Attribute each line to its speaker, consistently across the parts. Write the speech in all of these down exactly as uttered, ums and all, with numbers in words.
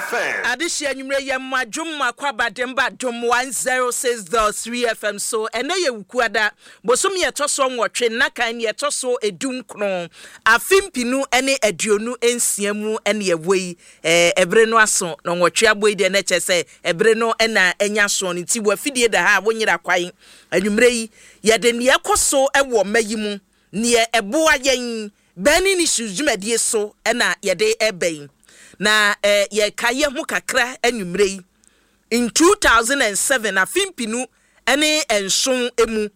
Speaker 1: F M.
Speaker 2: Adishia nyumre ye madwum makwaba demba dum one oh six point three F M so ene ye wukuada bosom ye toso nwotwe na kan ye toso edum kron afimpinu ene aduonu ensiamu ene ye wei eh ebre no aso no nwotwe aboy de na chese ebre no ena enya so no ti wafidie da ha wonyira kwan anwumre yi ye de ne ekoso ewo mayimu ne eboa yen bani ni sujumedie so ena ye de ebɛn na eh, ye kaye ho kakra anwumre yi in two thousand seven afimpinu ene enson emu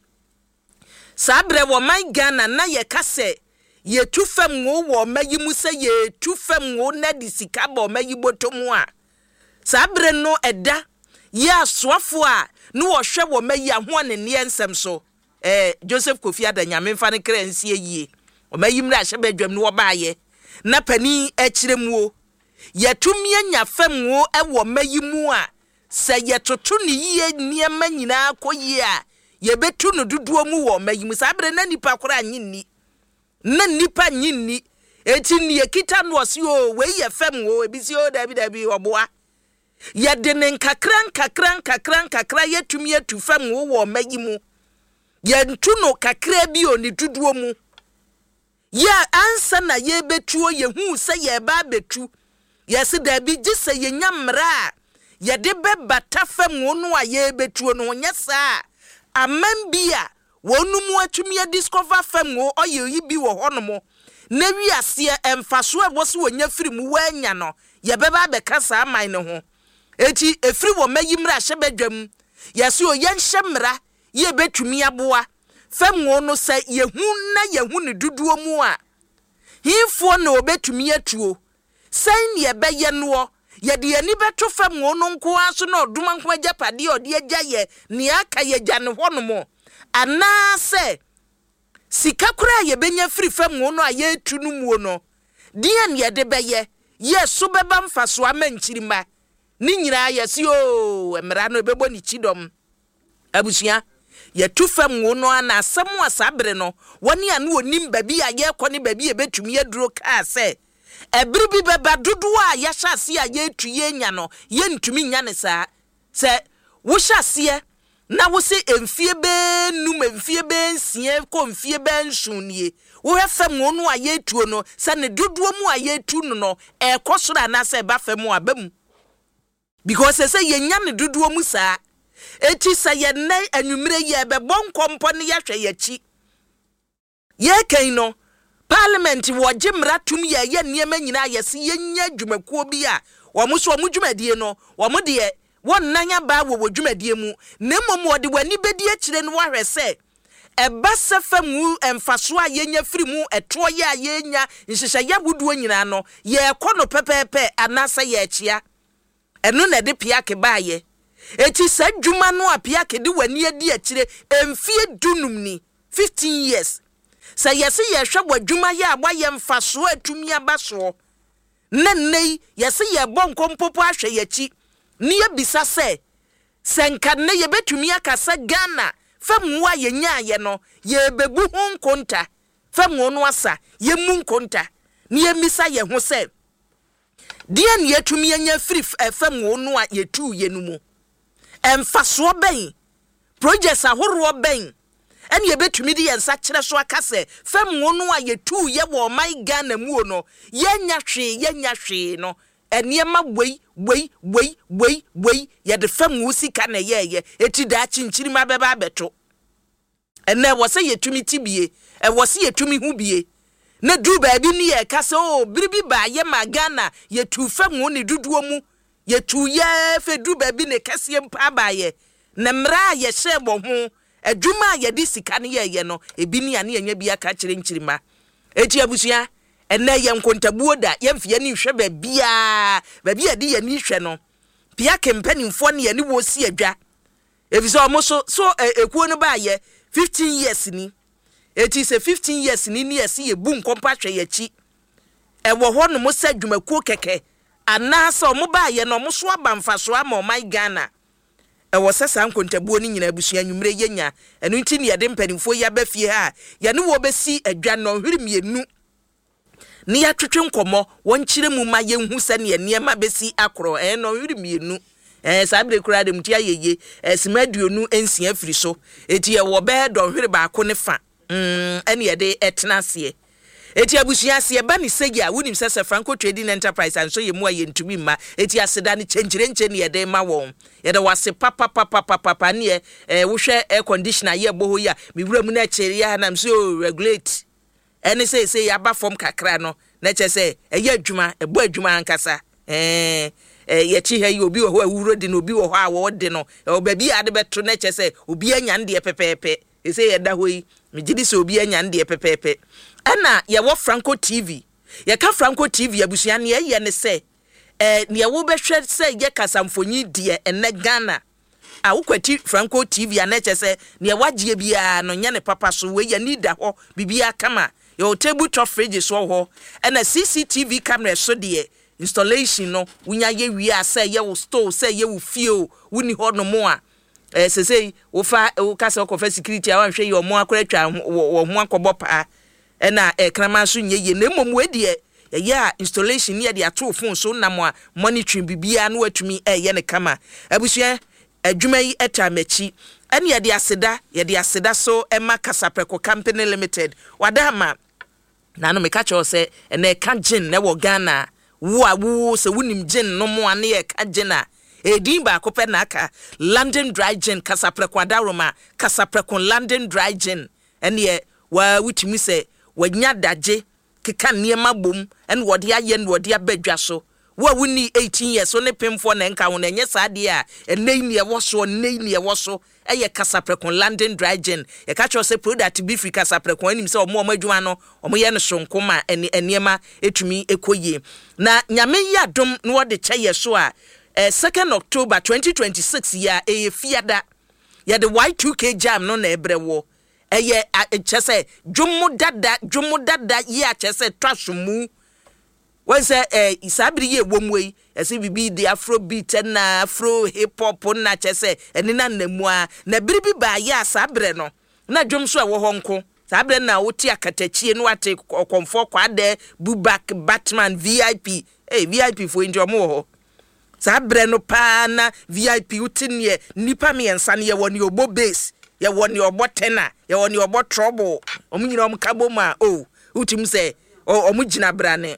Speaker 2: sabre wo man Ghana na ye kase ye tufam wo wo mayimu se ye tufam wo na di sika ba mayibotomu a sabre no eda ye asoafo a no wo hwe wo mayi aho ne ne ensem so eh Joseph Kofi Adanyame mfa ne kra nsie yie o mayimra ahye badwam no wo baaye na pani akiremu yetumi anya fam wo ewo mayimu a se yetoto ne yie niema nyina koyi a yebetu no duduo mu wo mayimu sabre na nipa kora anyinni na nipa nyinni eti ne yekita no ose o we ye fam wo ebisi o dabi dabi oboa yede ne nkakran kakran kakran kakra yetumi atu fam wo wo mayimu yentu no kakra bi oni duduo mu ya ansa na yebetu o yehu se ye ba betu yesi dabi gise ye nyamra ye de beba tafam wonu a ye betuo no nyesa amambia wonu mu atumi a discover fam wo oye yi bi wo honomo na wi ase emfaso a wo se wonya firi mu wanya no ye beba be kasa aman ne ho eti efiri wo mayimra hye badwam yesi o yenhye mra ye betumi aboa fam wo no se ye hu na ye hu ne duduo mu a hifo na obetumi atuo Sain ye beye no ye de ani beto fam wo no nko aso na oduma nko agapade ode agya ye ne aka ye gya ne ho no mo ana se sika kura ye benya firi fam wo no aye tu no mu no de an ye de beye ye so beba mfaso amanchirima ni nyira ye si o emra no bebo ni chidom abusua ye tu fam wo no ana asem asabre no woni anu onim babi aye kɔ ne babi e betumi aduro ka se ebiri bi beba dudu a ya hyase a ye tuye nya no ye ntumi nya ne saa se wo hyase na wo se emfie be num emfie be nsie ko emfie be nsunie wo hefam no a ye tuo no se ne dudu mu a ye tu no no e kosoro na se ba fam abam because se ye nya ne dudu mu saa eti se ye ne anwumre ye be bonkompo ne ya hwe ye chi ye kan no Parliament wo jimra tum ye ye niema nyina yesi yenya dwumakuo bi a wo mo so wo dwumadie no wo mo de won nanya ba wo wo dwumadie mu na mmom wo de wani bedi akire no wahwe se eba sefam emfaso a yenya firi mu eto ye a yenya nhihye ya buduo nyina no ye ekono pepepe anasa ye achia eno na de piake baaye eti sa dwuma no a piake de wani adi akire emfie dunum ni fifteen years sa yesi ye hwe adwuma ye agba ye mfaso atumi abaso na nei yesi ye bonkompopo ahwe ye chi ne ye bisa se senka ne ye betumi akasa Ghana famu a ye nya ye no ye bebu ho nkonta famu no asa ye mu nkonta ne ye misa ye ho se die ne yetumi anya firi famu no a ye tu ye no mu emfaso ben projects ahoro ben ene ye betumi di yensa kire so akase fam wono a ye tu ye wo my Ghana mu no ye nya hwe ye nya hwe no ene ma wei wei wei wei wei ye de fam wo sika na ye ye eti da chinchiri ma beba abeto ene wo se ye tumi tibie e wo se ye tumi hu bie na du ba bi ni ye kase o biribi ba ye ma Ghana ye tu fam wo ni duduo mu ye tu ye fe du ba bi ne kase mpa ba ye na mra ye hye bo ho adwuma ye di sika ne ye ye no ebi ni ane anya bi aka kire nkirima eti abusua ene ye nkontabuo da ye mfie ni hwe ba bia ba bia di ye ni hwe no pia kempanimfo ne ye ni wo si adwa ebiso omo so so ekuo no ba ye fifteen years ni eti se fifteen years ni ni yesi ye bu nkompa hwe ye chi e wo ho no mo sa adwumakuo keke anasa omo ba ye no mo so aba mfaso ama o my Ghana e wo sesa nkontabuo ni nyina abusua nwumre yenya eno nti ne yede mpanimfo ya ba fie ha ya ne wo besi adwa no hwiri mienu ni ya twetwe nkomo won kire mu ma ye hu se ne niema besi akro eh no yiri mienu eh sabre kura dem tia yeye eh simaduonu ensia afiri so eti ye wo be do hwere ba ko ne fa mm ene ye de etena ase eti abusua ase ba ni segia wonim sese Franco Trading Enterprise and so ye mu aye ntumi ma eti aseda ne chenjire nche ne ye de ma won ye de wase papa papa papa ne eh wo hwe air conditioner ye bo ho ya mi wura mu na kire ya na so regulate ene say say ya ba form kakra no na che say eye adwuma ebo adwuma ankasa eh eh ye chi ha yi obi wo ho awuro de no obi wo ho a wo de no o ba bi ade beto na che say obi anya nde pepepe e say ye da ho yi me gidi say obi anya nde pepepe ana ye wo Franco T V ye ka Franco T V abusua ne ye ne say eh ne wo be hwe say ye kasamfonyi de ene Ghana a wo kwati Franco T V ana che say ne wagye bia no nya ne papa so we ye ni da ho bibia kama your table top fridge so ho and a C C T V camera so de installation no wunya ye wi a say ye wo store say ye wo fio wuni ho no mo a eh say say wo fa wo ka say ko fa security a wan hwe ye mo akora twa wo ho akobo pa na e krama so nye ye na mom we de ye ya installation ye de ato phone so na mo monitoring bibia na watumi e ye ne kama abusua adwuma yi eta machi ene ye de aseda ye de aseda so ema Kasapreko Company Limited wadama na no me ka cho se ene ka gin na wo Ghana wo a wo se wonim gin no mo ane ye ka gin a edin ba ko pe na aka London Dry Gin Kasapreko adaroma Kasapreko London Dry Gin ene ye wa wutimi se wanya daje keka niema bom en wode aye n wode abadwa so wo wuni eighteen years so ne pemfo na nka wo na nye saade a enei ne wo so nei ne wo so eye Kasapreko London Dry Gin e ka cho se product bi free Kasapreko anim se omo omadwuma no omo ye no sonkoma ene eniema etumi ekoye na nyame ya dom no wode cheye so a eh, second October twenty twenty-six ya e fiada ya the Y two K jam no na ebrewo eye chese dwumu dada dwumu dada ye a chese twasumu wese eh isabiri ye womwe ese bibi de afrobeat na afro hip hop na chese eni na namu a na biribi ba ye asabre no na dwum so e wo honko sabre na woti akatachie no ate okomfo kwade Bubak Batman V I P eh V I P fo njo mo ho sabre no pa na V I P utinye nipa me ensa ne ye woni obo base ye woni obo tena ye woni obo trouble omunyina omkabo ma o utim se omugina brane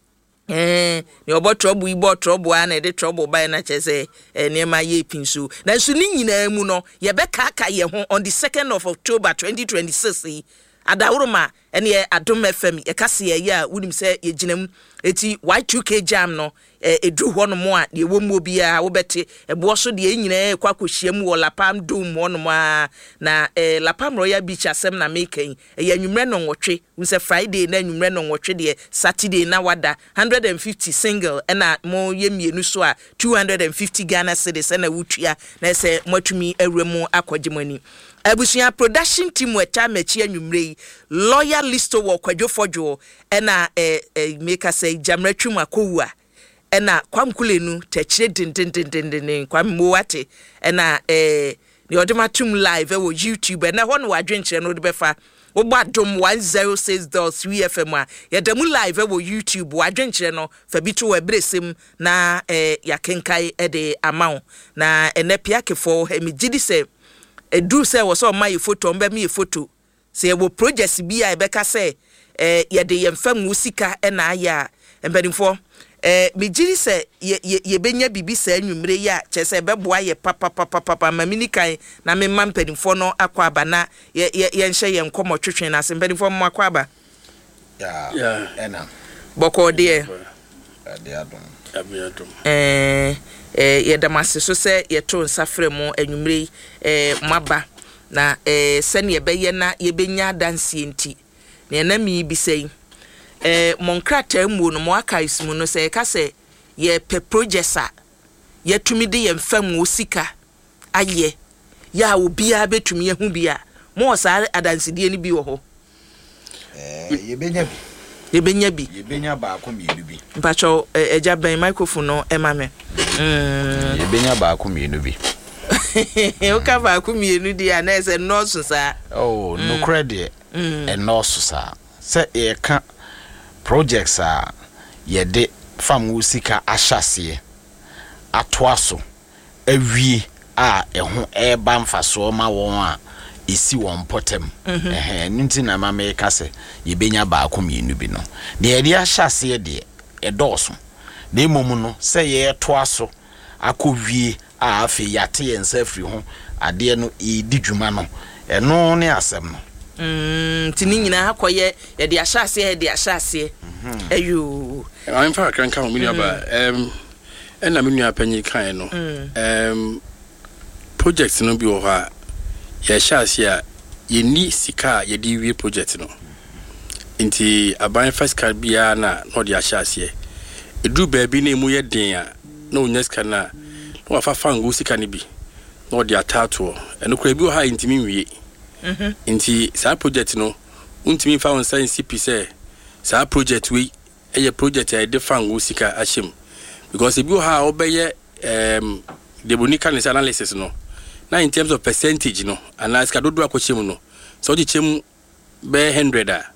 Speaker 2: eh ni obo trouble ibo trouble ana de trouble ba na chese eniema ye pinsu na nsu ni nyina mu no ye be kaka ye ho on the second of October twenty twenty-six adawuruma ene ye Adom F M ye kase ye ya wunim se ye ginam eti Y two K jam no edu ho no mo a de wo mu bia wo bete ebo so de nyina kwa kohyiam wo Lapam Dome ho no ma na Lapam Royal Beach asem na mekan e ya nwumre no nwotwe unse Friday na nwumre no nwotwe de Saturday na wada one hundred fifty single na mo ye mienu so a two hundred fifty Ghana cedis na wutua na se mwatumi awremu akogimani abusuya production team weta mechi anwumre lawyer listo wo kwadwofodwo na eh, eh make say jamratwum akowua ena kwamkulenu techire dindindindindin kwammo wate ena eh ne odematum live e wo YouTube na ho no wadwenkyere no de befa wo Adom one oh six point three F M a yedam live e wo YouTube wadwenkyere no fa bitu wa bresem na eh yakenkai e de amawo na enapia kefo he migidi se edu se wo so my photo mba me photo se wo project bi a be ka se eh yede yemfa musika e na aya embenifo eh migiri se ye ye benya bibi sa anwumre ya chese beboa ye papa papa papa mamini kan na me mampanifo no akwa aba na ye ye nhye ye nkomo twetwen na se mpanifo mo akwa aba
Speaker 1: ya ya ena
Speaker 2: boko de
Speaker 1: de adom
Speaker 3: abiatom
Speaker 2: eh eh ye damase so se ye to nsafre mu anwumre eh maba na eh sene ye beye na ye benya danse enti na na mi bi sei eh monkrata mu no mo aka ismu no se ka se ye pe projector ye tumi de ye mfam osika aye ya obi a betumi ehu bia mo sa adanside ni bi wo ho
Speaker 1: eh ye benya bi
Speaker 2: ye benya bi
Speaker 1: ye benya ba ko mi bi
Speaker 2: mpacho eja ben microphone no e ma me mm
Speaker 1: ye benya ba ko mi bi
Speaker 2: o ka ba ko mi enu dia na se no so sa
Speaker 1: oh no credit e no so sa se e ka projects a yɛde fam wo sika ahyase atoaso awie a ɛho ɛba mfaso ma wɔn a esi wɔn potem ɛhɛ nti na ma me ka sɛ yɛbenya baako mienu bi no de yɛde ahyase de ɛdɔɔso na emom no sɛ yɛtoaso akɔwie a afi yate yɛnsa firi ho ade no edi dwuma no ɛno ne asɛm no
Speaker 2: mm tini nyina akɔyɛ yɛde ahyase yɛde ahyase ayo
Speaker 3: I'm far kan kan me nua em ɛna me nua panyi kan no em project no bi wɔ hɔ a yɛhyase a yɛni sika yɛde wie project no nti aban first card bia na no de ahyase edu baabi na emu yɛ den a na onya sika na no afa fango sika ne bi na ɔde atato ɛno kora bi wɔ ha ntimi nwie mhm nti saa project no untimi fa on science P say saa project we ɛyɛ project a de fango sika ahyem because ebi wɔ ha obɛyɛ em de bonika analysis no na in terms of percentage no ana sika dodo akɔhyem no so ɔde kyem be one hundred a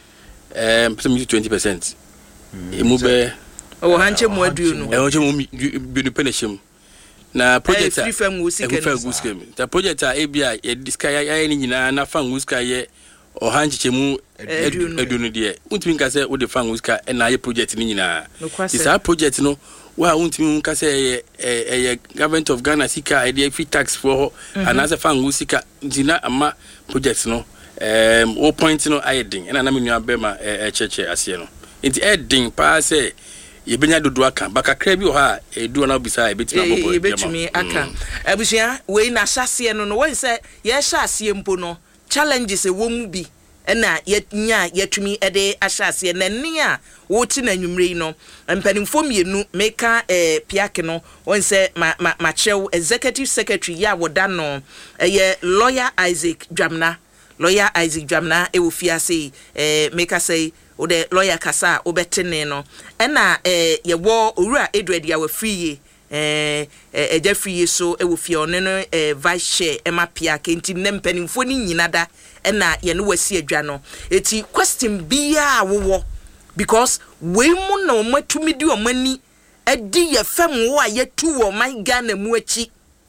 Speaker 3: um twenty percent emu be
Speaker 2: o hanche mu adu no
Speaker 3: e hanche mu bi no penashim na project
Speaker 2: a free fam usika
Speaker 3: the project a ebia e diska ya ni nyina na fan usika ye o hanche mu adu no de untimi nka se wo de fan usika e na ye project ni nyina this project no wa untimi nka se e government of Ghana sika e de free tax for and as a fan usika dina ama project no um o point no ayedin na na me nua bema e cheche ase no nti edin pa se yebenya dodo aka bakakra bi o ha edu na obisa e betima bobo
Speaker 2: e betumi aka abusua we na hyase no no won se ye hyase mpo no challenges e wo mu bi na yenya yetumi e de ahyase na ne a wo ti na nwumre no mpanimfo mienu meka eh piake no won se ma ma chew executive secretary ya woda no eh lawyer Isaac Dwamna lawyer Isaac Dwamna e wo fiase eh meka say o de lawyer kasa obetene no na eh ye wo owura Edward ya wa free eh eja free so e wo fie one no eh vice chair e ma piake nti ne mpanimfo ni nyinada na ye no wasi adwa no eti question bia wo because we mu na o matumi di o mani adi ye fam wo a ye tu wo man Ghana mu achi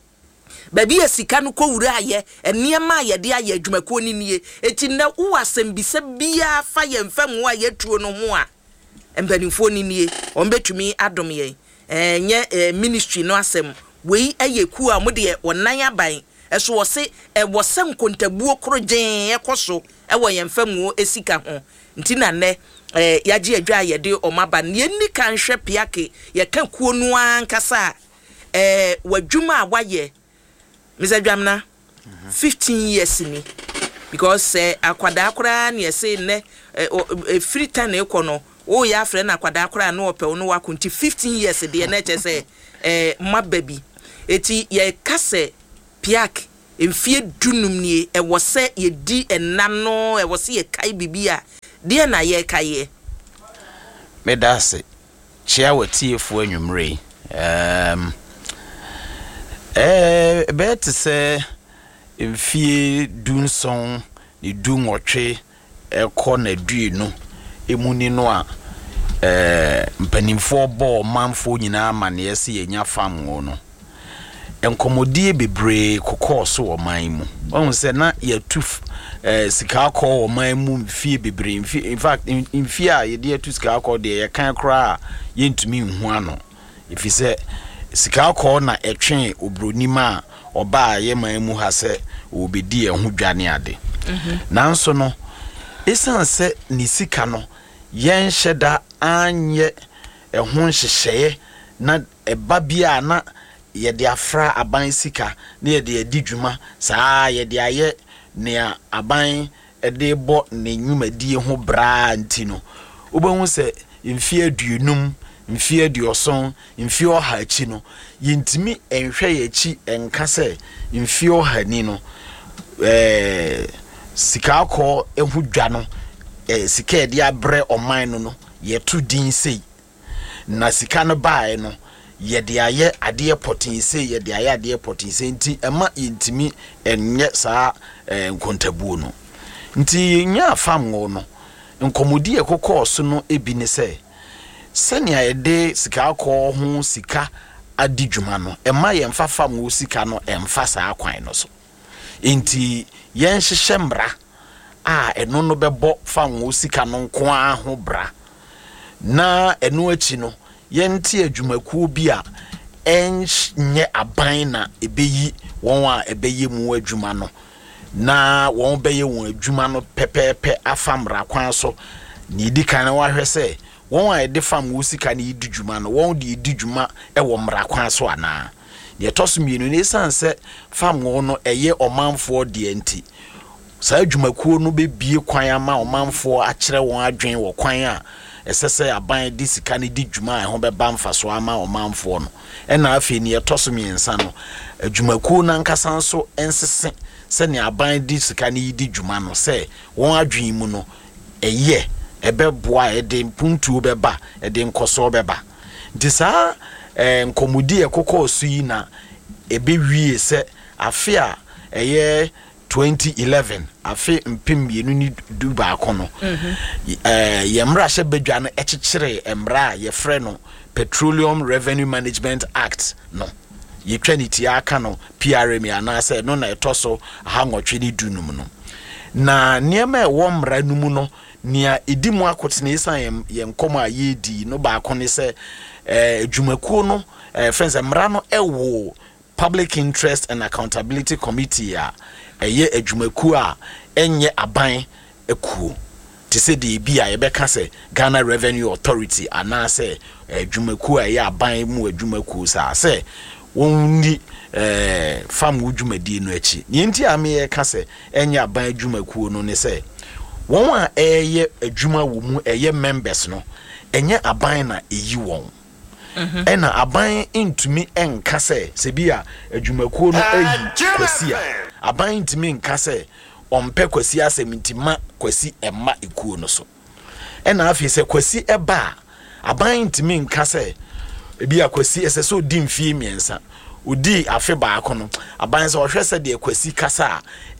Speaker 2: baby asika no ko wura aye eniema ye de aye adwumako ni nie eti na wo asembisa bia fa ye mfam wo a ye tuo no ho a empanimfo ni nie on betumi adom ye enye ministry no asem we aye ku a mode wonan aban eso wo se e wo sem kontabuo krogen ekoso e wo ye mfam wo esika ho nti na ne eh yaji adwa ye de omaba ne ni kan hwe piake ye kan kuo no ankasa eh wadwuma a waye Mister Dwamna fifteen years ni because eh akwada akora na say ne free time e kono o ya afre na akwada akora na ope no wakunti fifteen years de na che say eh mababi eti ye kase piak emfie dunum ni e wo se ye di enano e wo se ye kai bibia de na ye kai
Speaker 1: medase chia watiefo anwumre um eh bet se emfie dunson ni dunwotwe ekọ na dui no emuni no a eh mpanimfo bo manfo nyina amane se yenya fam wo no enkomodie bebre kokoso wo man mu won se na yatu eh sika akọ wo man mu mfie bebre in fact mfie a ye de atu sika akọ de ye kan kra yentumi nhu ano ifi se sika akọ na etwen obronima oba ye man mu ha se obedi ehun dwane ade nanso no esan se ni sika no yen hyeda anye ehun hyehyeye na eba bia na ye de afra aban sika na ye de adi dwuma saa ye de aye ne aban ede bo ne nwumadi ho bra ntino obahu se mfie aduonum mfie aduoson mfie oha achi no yintimi enhwe ye achi enka se mfie oha ni no eh sika akọ ehu dwa no eh sika e de abre oman no no ye to din sei na sika no bae no ye de aye ade potin sei ye de aye ade potin sei nti ema yintimi enye saa nkontabuo no nti nya fam wo no nkɔmɔdi ekokɔ so no ebi ne sɛ sɛnea yɛde sika akɔ ho sika adi dwuma no ɛma yɛn fafa mu sika no ɛmfa saa kwan no so enti yɛn hyehyɛ mbra a ɛno no bɛbɔ fa mu sika no nko a ho bra na ɛno akyi no yɛn te adwumakuo bi a ɛnyɛ aban na ebeyi wɔn a ɛbɛyɛ mu adwuma no na wɔn bɛyɛ wɔn adwuma no pɛpɛɛpɛ afa mbra kwan so ni di kan wahwɛ sɛ wɔn a yɛde fam wo sika ne di dwuma no wɔn de di dwuma ɛwɔ mbra kwan so ana yɛ tɔso mienu ne san sɛ fam wo no ɛyɛ ɔmanfoɔ de enti saa adwumakuo no bebie kwan ama ɔmanfoɔ akyerɛ wɔn adwen wɔ kwan a ɛsɛ sɛ aban de sika ne di dwuma a ɛho bɛba mfa so ama ɔmanfoɔ no ɛna afei ne yɛ tɔso miensa no adwumakuo na nkasa nso ɛnsese sɛ ne aban di sika ne di dwuma no sɛ wɔn adwen mu no ɛyɛ ebe boa ede mpuntuo beba ede nkoso beba nti saa eh, nkomudi ekokɔ so yi na ebe wie se afi a eye twenty eleven afi mpem yenu ni du ba kono mhm eh yemra hye badwa no ekyekere emra ye frɛ no Petroleum Revenue Management Act no ye twaniti aka no P R M ana se no na etoso ha nwotwe ni dunum no na niema e wo mra numu no nia edimu akotene isan yem yem komo ayedi no ba akone se eh adwumakuo no eh friends emra no ewo Public Interest and Accountability Committee a eye adwumakuo a enye aban ekuo te se de bi a yebeka se Ghana Revenue Authority ana se adwumakuo a ye aban mu adwumakuo sa se wonni eh fam wudwumadi no achi nienti ame ye ka se enye aban adwumakuo no ne se won a eye adwuma wo mu eye members no enye aban na eyi won mhm ena aban intumi enka se se bia adwumakuo no ayi kwasi a aban intumi enka se ompe kwasi asemintima kwasi emma ekuo no so ena afi se kwasi eba aban intumi enka se bia kwasi ese so di mfie miensa odi afi ba akono aban se ohwe se de kwasi kasa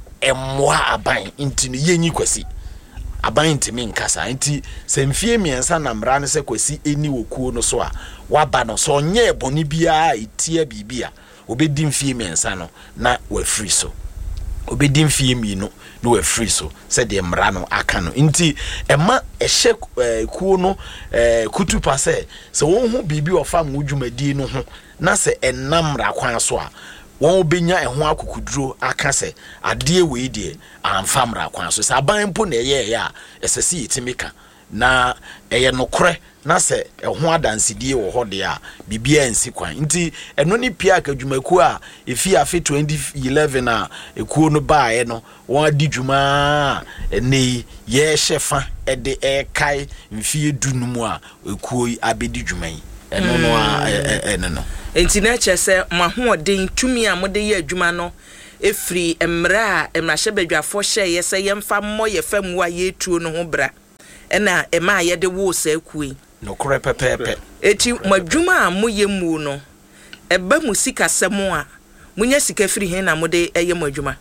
Speaker 1: emmoa aban intini yenyi kwasi aban ntimi nkasa nti se mfie miensa na mra ne se kwasi eni wokuo no so a waba no so nye boni bia itia bibia obedi mfie miensa no na wa free so obedi mfie mi no no wa free so se de mra no aka no nti ema ehye kuo no kutu pase se won hu bibi ofa mudwumadi no ho na se enam ra kwan so a won obenya eho akukuduro aka se ade we die amfamra kwan so se aban mpo na eye ya esese yitimika na eye nokore na se eho adansidie wo hode a bibia ensi kwan nti eno ni pia ka dwumaku a efi afi twenty eleven a ekuo no baaye no won adi dwuma ene ye shefa ede e kai mfie dunumu a ekuo abedi dwuman eno no a eno no enti
Speaker 2: na kyese mahoden tumi a mode ye adwuma no efri emra emra hye badwafo hye ye se yemfa mmɔ ye fam wa ye tuo no ho bra ena ema ye de wo sa akui
Speaker 1: no kore pepepe
Speaker 2: eti madwuma a moye mu no eba mu sika semo a munya sika firi he na mode eye madwuma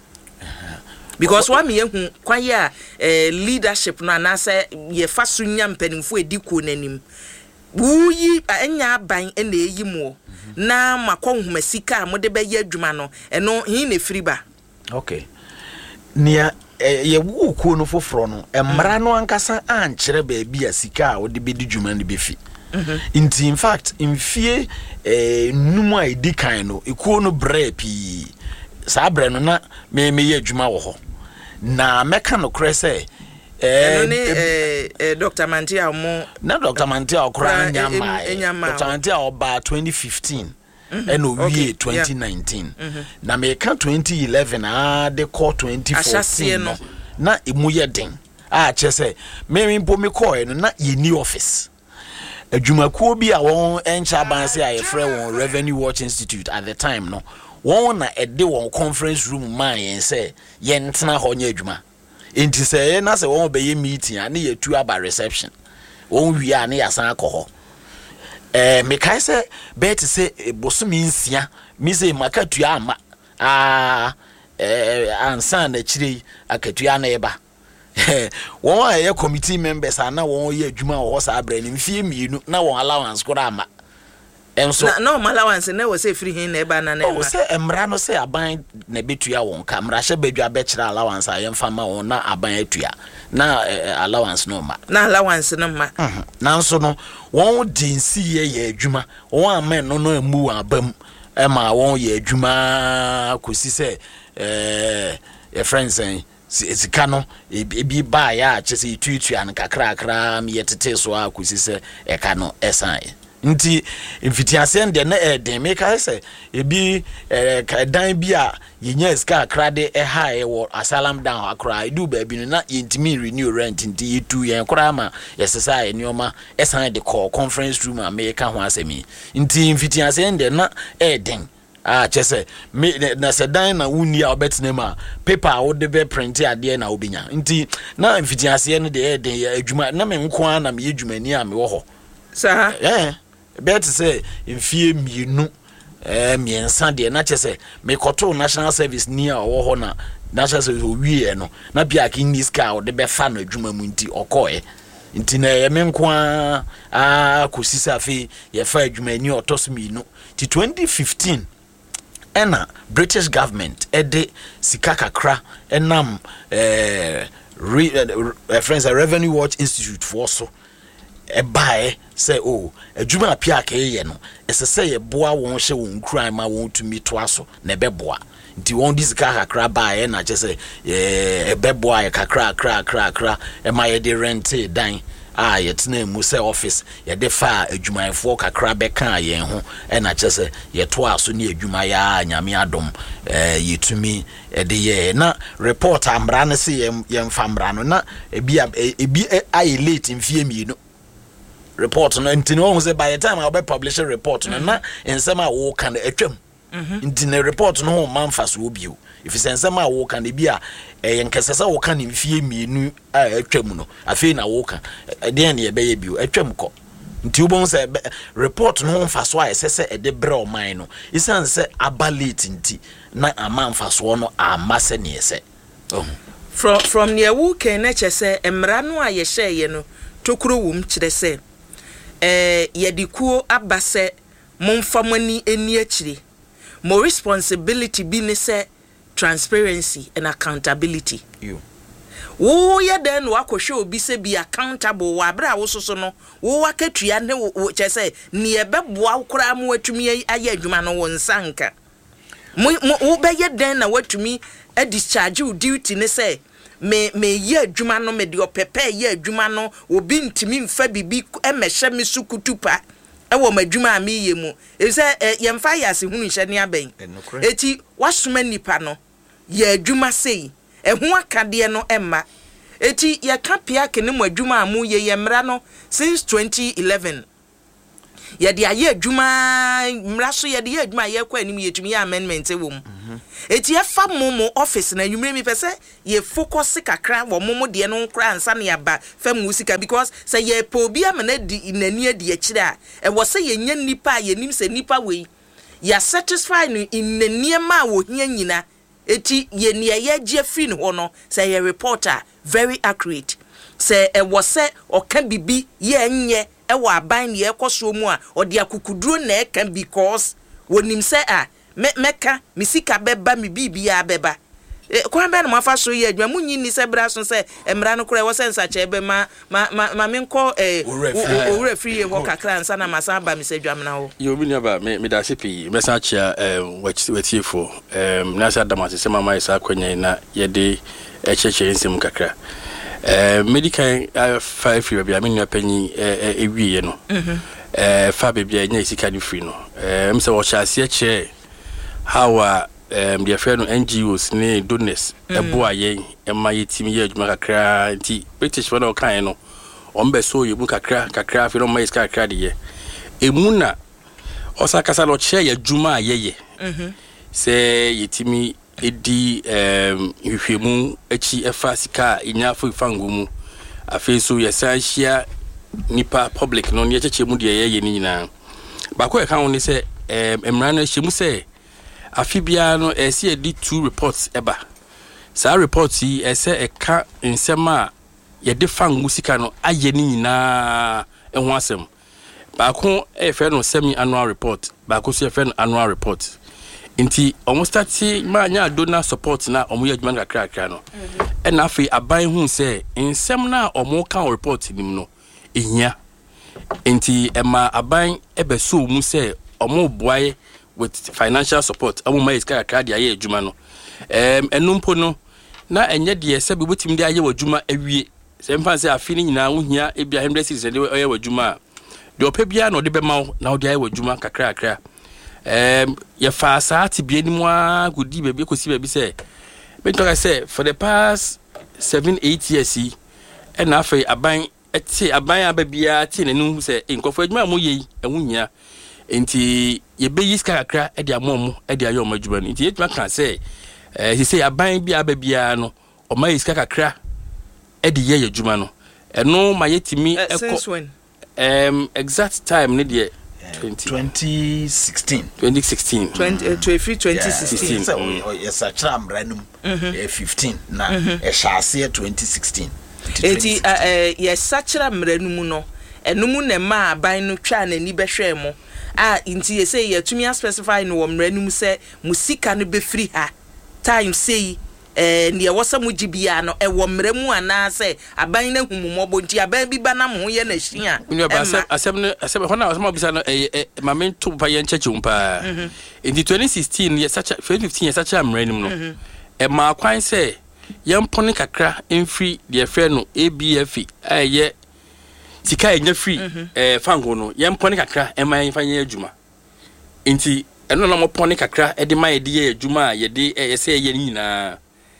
Speaker 2: because wa me yehu kwaye a leadership no anase ye fa so nya mpanimfo ediko nanim wuyi anya aban ena eyi mu na makonhuma sika mode be ye adwuma no eno hin na firi ba
Speaker 1: okay nia ye wu kuo no foforo no emra no ankasa ankyere ba bia sika wode be di dwuma ne be fi nti in fact mfie eh numu a edi kan no ekuo no bra pi sa bra no na me me ye adwuma wo ho na meka no kre se
Speaker 2: eh eh eh Doctor Mantia mo
Speaker 1: na Doctor Mantia okra nyama Doctor Mantia oba twenty fifteen eno wie twenty nineteen na me ka twenty eleven a de call twenty fourteen no na emu ye den a che se me me mpo me call no na ye new office adwumakuo bi a won encha banse a ye frɛ won Revenue Watch Institute at the time no won na ede won conference room man yen se ye ntena ho nya adwuma enti se ye na se won be ye meeting a na ye tu aba reception won wi a na ya san akɔ eh me kai se bet se bosomi nsia mi se makatua ama ah eh ansa na chire akatua na eba won a committee members ana won ye adwuma wo sa abra ni mfie mienu na won allowance ko ama enso
Speaker 2: na no allowance na wo say free hin na e ba na na
Speaker 1: o say emra no say aban na betua won ka mra hye badwa be kira allowance a yemfa ma won na aban atua na allowance no ma
Speaker 2: na allowance no ma
Speaker 1: na nso no won dinsi ye ye adwuma won amen no no amu abam e ma won ye adwuma kosi say eh your friends say sika no ebi ba ya chese tutu an kakra kakra me yetete so akosi se e ka no esan nti mfitiase de na e den me ka se ebi dan bi a yenya sika kakra de e ha e wo asalam down akra edu ba bi no na yentimi renew rent nti yetu yen kra ma yesesa e nioma esan de call conference room a me ka ho asemi nti mfitiase de na e den ah chese me na sedan na wuni a obetne ma paper wo de be print ade na obinya nti na mfitiase no de de adwuma na me nko ana me adwumani a me wo ho
Speaker 2: sa
Speaker 1: eh bet say mfie mienu eh miensa de na chese me koto national service ni a wo ho na national service owie no na bia kinni ska wo de be fa no adwuma mu nti okoe nti na ye me nko a kosisa fe ye fa adwumani otoso mienu ti twenty fifteen ena British government ede sika kakra enam eh re, uh, friends a Revenue Watch Institute for so e bae say oh adwuma apia ka ye no ese say ye boa won hye won kran ma won tumi to aso na be boa nti won di sika kakra bae na che say e be boa ye kakra kakra kakra e ma ye de rent dan ah yetna mu say office ye de fa adwumayefo kakra be kan ye ho e na che say ye to aso ne adwuma ya nyame adom eh yetumi e de ye na report amra ne se ye mfa mra no na ebi ebi ai late mfie mi no report no ntino ho say by the time I will publish a report no na ensema wo kan atwam ntine report no ho manfa so obio if ensema wo kan bi a eh nkesesa wo kan mfie mienu a atwam no afei na wo kan den ne be ye bio atwam ko nti ubon say report no ho mfa so a esese e de bre o man no isan say abalate nti na amanfa so no amase ne ese oh
Speaker 2: from from near wo kan na chese emra no a ye hye ye no tokuro wum kire se eh yedikuo abase momfamani eni akire more responsibility bi ne se transparency and accountability
Speaker 1: you
Speaker 2: wo ye den wo akohwe obi se bi accountable wa bra wo soso no wo wakatua ne wo che se ne ebeboa kura mo atumi aye adwuma no wo nsanka wo be ye den na watumi a discharge duty ne se me me ye adwuma no me de opepe ye adwuma no obi ntimi mfa bibi emehye me sukutupa e wo madwuma me ye mu e se ye mfa yase hunu hye ne aben eti wasoma nipa no ye adwuma sei e ho akade no emma eti ye kapia kene mu adwuma amu ye ye mra no since twenty eleven ye de aye adwuma mra so ye de adwuma ye kwa anim ye tumi ye amendment e wo mu eti e fa momo office na nwumre mi pese ye focus kakra wo momo de no nkra ansa na yaba fa mu sika because say ye po bi amana di nani adi a kire a e wo say ye nya nipa ye nim se nipa we ya satisfy no in nani ma wo hia nyina eti ye ne ye gye free no no say ye reporter very accurate say e wo say o ka bibi ye nye e wo aban ne ekoso mu a o de akukuduro na e kan because wonim say a me meka misika beba mi bibia beba e kwa be na mafa so ye adwa munyi ni se bra so se emra no kura wo se nsa che be ma ma ma menko eh owre free ye ho kakra nsa na masa ba mi se dwam na wo
Speaker 3: yo bi ni ba me me da se pi me sa chia eh watiefo eh na sa da ma se mama isa kwanya na ye de e cheche nsem kakra eh medical five free be amenu apanyi eh ewie no mhm eh fa be bia nya isika ni free no eh me se wo cha se che how uh, um the affair no N G Os ne donors ebo aye ema yetimi ye adwuma kakra nti British for no kan no ombe so ye mu kakra kakra fi no mai ska kakra de ye emu na osakasa lo che ye adwuma aye ye mhm se yetimi edi um hwehwemu achi efa sika inya fo fangu mu afi so ye sanhia nipa public no ne cheche mu de ye ye ni nyina ba ko e kan woni se um emra no hye mu se afibia no esi edi two reports eba saa report yi ɛsɛ ɛka nsɛm a yɛde fa ngu sika no ayɛ ni nyinaa ɛho asɛm baako ɛfɛ no semi annual report baako so ɛfɛ no annual report nti ɔmo start ma nya donor support na ɔmo yɛ adwuma kakra kakra no ɛna afei aban hu sɛ nsɛm na ɔmo ka report nim no ehia nti ɛma aban ɛbɛso mu sɛ ɔmo boaye with financial support ɔmo ma yɛ kakra de ayɛ adwuma no em enumpo no na enye de sɛ bi botim de ayɛ wadwuma awie sɛ mfa sɛ afi ni nyinaa wo hia e bia one hundred cities de ayɛ wadwuma de opɛ bia na ɔde bɛma wo na ɔde ayɛ wadwuma kakra kakra em ye fa saati bi animu a gudi baabi kosi baabi sɛ me talk say for the past seven eight years yi e na afei aban eti aban aba bia ti nanu sɛ nkɔfo adwuma mo yɛ ɛho hia enti ye be yi ska kakra e de amom e de ayɛ ɔma adwuma no enti yetuma kan sɛ eh he say aban bia aba bia no ɔma yi ska kakra e de yɛ adwuma no ɛno ma yetimi ɛkɔ um exact time ne de
Speaker 1: twenty sixteen
Speaker 2: twenty sixteen
Speaker 1: so yes a tram random fifteen na e shase twenty sixteen
Speaker 2: eti eh yes a tram random no enum na ma aban no twa na ni behwe mo a nti ye say yetumi specify no wo mranum se musika no be free ha time say eh ne wosa mu gibia no e wo mramu ana se aban na humumobɔ nti aban bi ba na mo ye na hia
Speaker 3: asem asem asem hona asem obisa no eh mamento pa ye ncheche umpa in twenty sixteen ye such twenty fifteen ye such amranum no e ma kwan se ye mpone kakra emfri de frɛ no A B F a ye sika enya free eh fango no ye mpone kakra e ma ye fanye adwuma nti eno na mo pone kakra e de ma ye de ye adwuma ye de ye se ye nyina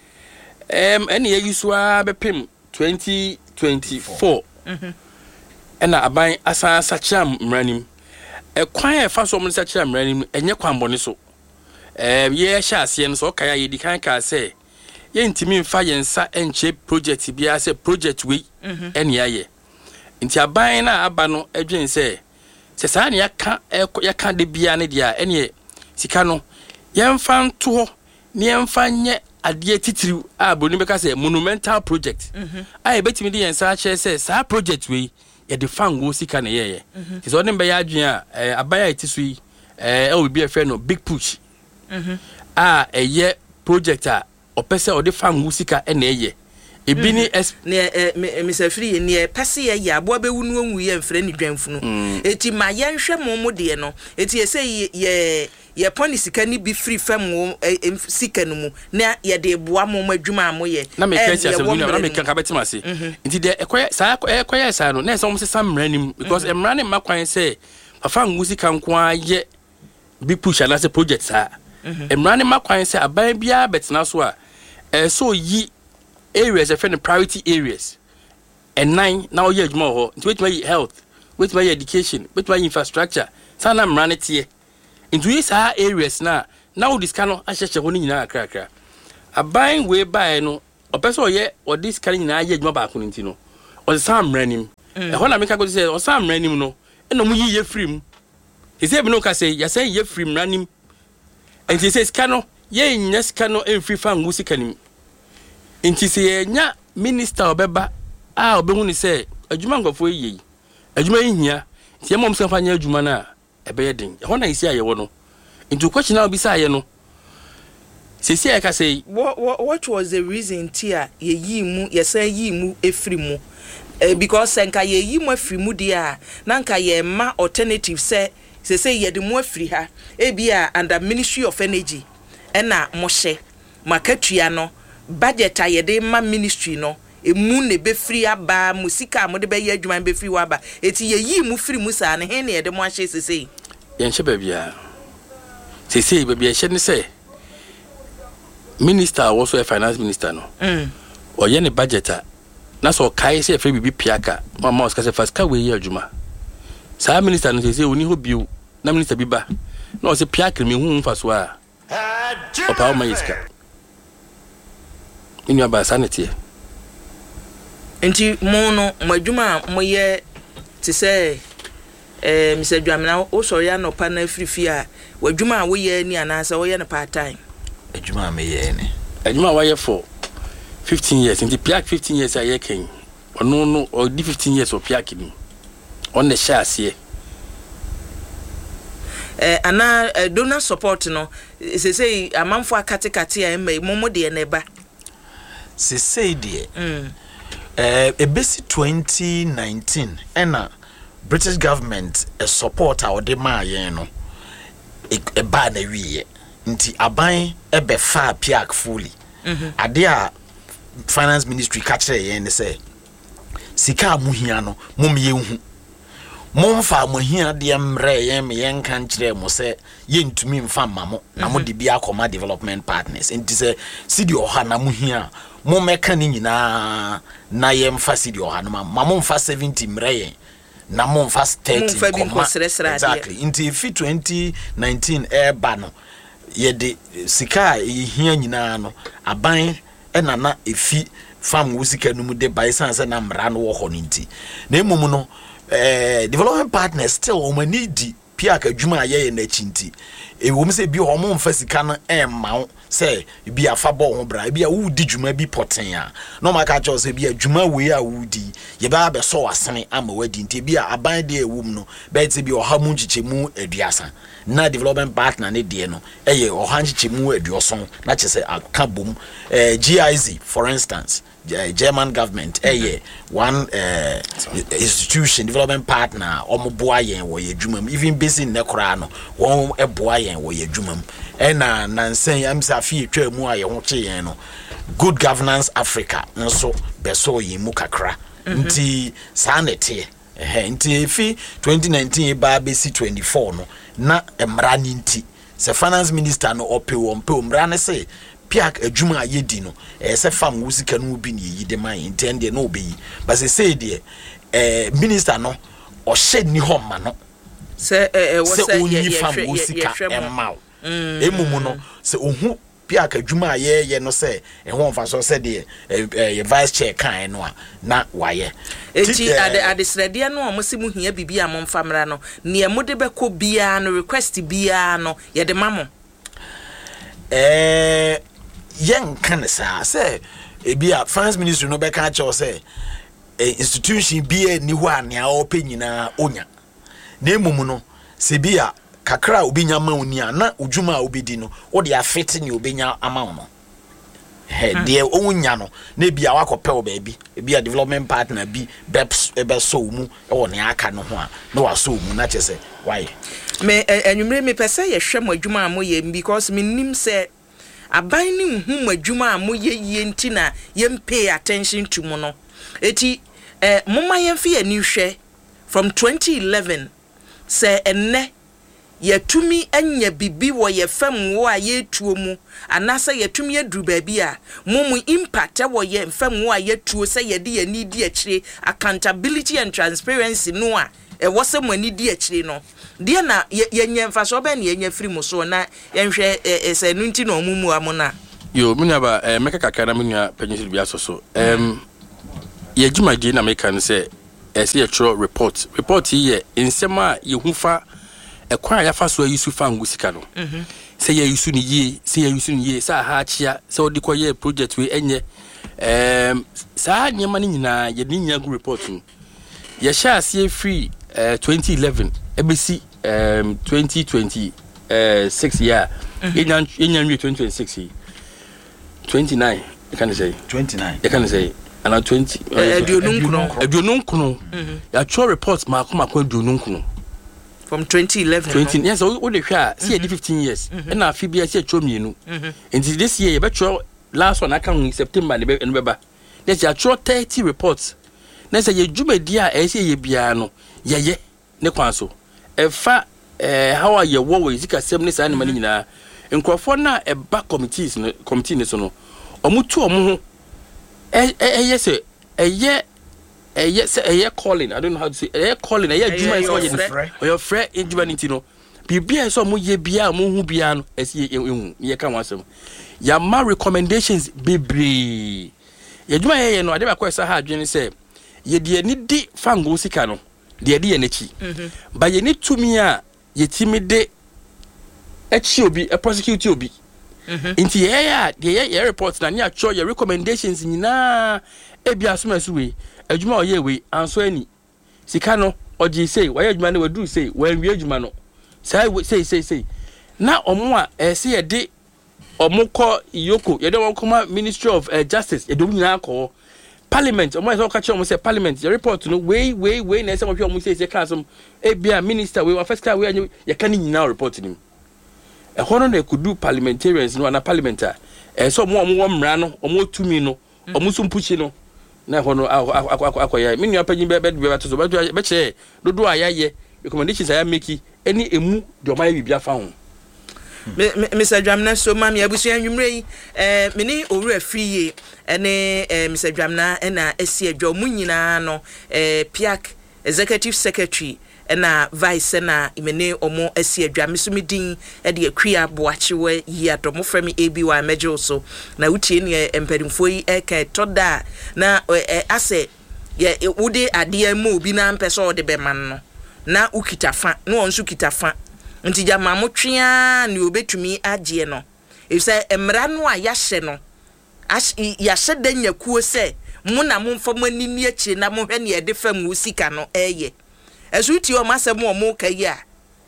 Speaker 3: em ene ye yusua bepem twenty twenty-four mhm ena aban asa sacham mranim e kwan e fa so mo sacham mranim enye kwan bone so em ye hya ase no so kaya ye di kan ka se ye ntimi mfa ye nsa enche project bia se project we ene aye nti aban na aba no adwen se se sa ne yaka yaka de bia ne dia ene sika no ye mfa nto ne ye mfa nye adie titiri a boni beka say monumental project mhm ai betimi de yensa che say sa project we ye de fango sika na ye ye ti so ne be ya adwen a abaya itisu yi eh e obi e fe no big push mhm a eye project a opese o de fango sika e na ye ebi ni
Speaker 2: ne Mister Free ne pese ye ya abo be wunu onwu ye mfre ni dwanfunu eti ma ye nhwe momo de no eti ye say ye ye poni sika ni bi free fam sika no mu na ye de boa mo adwuma mo ye
Speaker 3: na me kesi asem na me kan ka betima ase nti de ekoye sa ekoye sa no na so mo se sam mranim because emrane makwan say afa ngusika nko aye bi push ana se project sa emrane makwan say aban bia betina so a eh so yi areas are friend priority areas and nine now ye adwuma ho nti wetima health wetima education wetima infrastructure sana mrane tie into these areas na now this kind of ahyeche ho ni nyina akra akra aban we buy no opeso ye or this kind nyina ye adwuma ba ko nti no o sam mranim e ho na me ka go say o sam mranim no e no mu yi ye free mu e say bi no ka say ya say ye free mranim and he says kano ye nyes kano en free fan ngusi kanim nti say ye nya minister obeba a obehu ni say adwuma ngofo yi adwuma yi hia nti ye mom san fa nya adwuma na ebe den ho na isi aye wo no into question now be say no se se aka say
Speaker 2: what what was the reason tia ye yi mu ye say yi mu efri mu uh, because senka ye yi mu efri mu dia na nka ye ma alternative say se say ye de mu efri ha e bia under Ministry of Energy ena mo hye makatua no budget a ye de ma ministry no emu ne be free aba musika mo de be ye adwuma be free waba eti ye yi mu free mu sa ne he ne ye de mo ahye sesei
Speaker 3: ye nche ba bia sesei ba bia hye ne say minister also a finance minister no mm o ye ne budget a na so kai say free bibi piaka mama oska say fast ka we ye adwuma sa minister no sesei oni ho biu na minister bi ba na o say piaka me hu mfa so a o pa o ma yiska inu aba sanity
Speaker 2: enti mo no madwuma mo ye ti say eh Mister Dwamina o so ya no pa na frifi a wadwuma wo ye ni anasa wo ye no part time
Speaker 1: adwuma me ye ni
Speaker 3: adwuma wa ye for fifteen years nti piak fifteen years a yɛkan ɔno no ɔdi fifteen years of piak ni on the share ase
Speaker 2: eh ana uh, donor support no say say amanfo akate kate a emma momo de neba
Speaker 1: se say de mm eh ebesi twenty nineteen ena British government a support a ode ma yen no e, e ba na wiye nti aban e be fa piak fully mhm ade a finance ministry ka kire yen ne say sika amuhia no mom ye hu momfa amuhia de mre yen me yen kan kire mo say yentumi mfa mamo na mo de bia akoma development partners nti say sidi oha na muhia mo meka ni nyina na yem fa sidi oha no ma mo mfa seventy mre yen na mo mfa thirty koma exactly nti fi twenty nineteen e ba no ye de sika ye hia nyina no aban e na na efi fam wo sika no mu de bai sanse na mra no wo ho no nti na emum no eh development partners still o mani di piaka adwuma aye na chinti e wo mse bi ho mo mfa sika no e ma say bi afa bo ho bra bi a wo di dwuma bi poten a no ma ka cho say bi adwuma we a wo di ye ba be so wasene ama wadi nti bi a aban de ewum no be ti bi o ha mu nchichemu aduasa na development partner ne de no eye o ha nchichemu aduoson na chese aka bom eh G I Z for instance Uh, German government eh mm-hmm. yeah, one uh, institution development partner omoboa yen wo yedwumam even based in nekora no won eboa yen wo yedwumam e na nansen am safi twa mu a ye ho che yen no Good Governance Africa nso beso yin mu kakra mm-hmm. nti sanete eh nti fi twenty nineteen ba besi twenty-four no na emra ni nti se finance minister no ope wo mpe omra ne se piak adwuma ayedi no eh se fam wusika no bi ne yide man intend no obeyi but se say de eh minister no o shed ni ho ma no
Speaker 2: se eh wo se
Speaker 1: ye fam wusika emma emum no se ohu piak adwuma aye ye no se e ho mfa so se de eh vice chair kan no a na waye
Speaker 2: enti ade ade srede no o mse mu hia bibia mo mfa mra no ne mo de beko bia no request bia no ye de mamo
Speaker 1: eh yen kan sa say e bia finance ministry no be ka cha say institution bia ni ho ania o pe nyina onya na emum no se bia kakra obi nya ma oni na odwuma obedi no wo de afete ni obenya ama no he de onya no na bia wakope o ba bi bia development partner bi beps e be so mu e wo ne aka no ho a na waso mu na chese why
Speaker 2: me enwumre me pese ye hwem adwuma amoye because me nim se aban ni nhum adwuma amoye yie nti na yem pay attention to mo no eti eh moma yem fi ani hwe from twenty eleven se enne yatumi anya bibi wo ye fam wo a yetuo mu anasa yatumi aduru ba bi a mumu impact wo ye fam wo a yetuo se ye de ye ni di akire accountability and transparency no a e wo se mo ani di akire no de na ye nyemfa so be na ye nya firi mu so na yenhwe ese nu nti na omumu amona
Speaker 3: yo munya ba eh meka kakara munya panyisi bia so so em ye djuma di na meka no se ese ye tro report report ye nsema ye hufa ekwa ya fa so ayisu fa ngusika no mhm se ye yusu ni ye se ye yusu ni ye sa ha chia se odi ko ye project we enye em sa nyema ni nyina ye ni nya report no ye sha ase free uh, twenty eleven ebesi um twenty twenty-six year enyan enyan twenty twenty-six twenty-nine you can say
Speaker 1: twenty-nine
Speaker 3: you can say and twenty
Speaker 2: eduonunkuno
Speaker 3: eduonunkuno ya cho report ma ko ma ko eduonunkuno
Speaker 2: from twenty eleven
Speaker 3: twenty yes o de hwa see e fifteen years and na afi bia see cho mienu and this year you be cho last one aka September ne be no beba let's ya cho thirty reports na say ye djumadi a e say ye bia no ye ye ne kwanso e fa eh how are ye wo we zika sem ne sa ne mani nyina nkrofo na e ba committees no committee ne so no omutu omo ho eh eh yes eh ye eh yes eh ye calling I don't know how to say eh calling eh ye djuma so ye o your friend djuma nti no bibia so mo ye bia mo hu bia no e se ehu ye ka wansem ya ma recommendations bebre ye djuma ye no ade ba ko sa ha adwene se ye de ni di fango sika no de de ye nechi ba ye ni tumi a ye timi de echi obi e prosecute obi Inti yeah yeah yeah reports na near show your recommendations nyina e bia so masu we adwuma oye we anso ani sika no oji say why adwuma no wadu say wan wi adwuma no say say say say na omo a e say de omo ko yoko ye de won koma Ministry of uh, Justice ye do nyina ko Parliament omo say catch omo say Parliament the report no way way way na say omo say say class e bia minister we first car we ye kan nyina report nim e hono na kudu parliamentarians no na parliamenta e so omo omo mra no omo tumi no omo so mpuchi no na hono akoya me nua panyin be be be to so be che dodo ayaye recommendations aya make any emu de o mai bibia fa ho
Speaker 2: Mister Dwamna so mami abusu anwumre yi eh me ni owura friye ene eh Mister Dwamna na esi adwo mu nyina no eh P I A C executive secretary na vice na imene omo esi adwa mesumidin e de akua boachewe yi adomo frame A B Y mejo so na utie ne empadimfo yi e ka toda na ase ye wude ade ma obi na mpeso de be man no na ukitafa na onsu kitafa nti jama motwea ne obetumi agye no efse emra no a yahye no yahye da nyakuo se mu na mo mfam anini akire na mo hwe ne de fam usika no eye esuti o masem o mo kai a